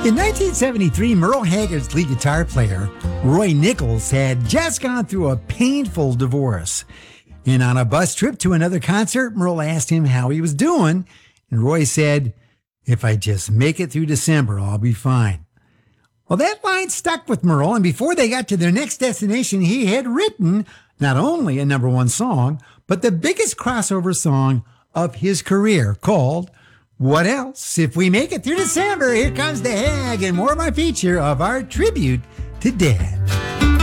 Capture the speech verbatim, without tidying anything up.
In nineteen seventy-three, Merle Haggard's lead guitar player, Roy Nichols, had just gone through a painful divorce. And on a bus trip to another concert, Merle asked him how he was doing, and Roy said, "If I just make it through December, I'll be fine." Well, that line stuck with Merle, and before they got to their next destination, he had written not only a number one song, but the biggest crossover song of his career, called What Else? If we make it through December, here comes the Hag and more of my feature of our tribute to Dad.